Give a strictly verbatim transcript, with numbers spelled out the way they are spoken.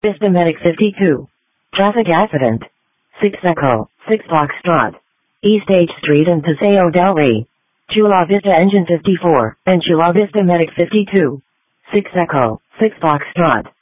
Vista Medic fifty-two. Traffic accident. six Echo, six Foxtrot. East H Street and Paseo del Rey. Chula Vista Engine fifty-four, and Chula Vista Medic fifty-two. six Echo, six Foxtrot.